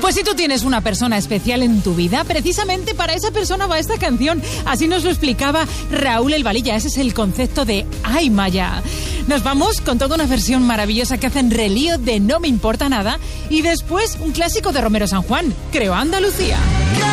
Pues si tú tienes una persona especial en tu vida, precisamente para esa persona va esta canción. Así nos lo explicaba Raúl El Valilla. Ese es el concepto de Ay Maya. Nos vamos con toda una versión maravillosa que hacen Relío de No me importa nada y después un clásico de Romero San Juan, Creo Andalucía.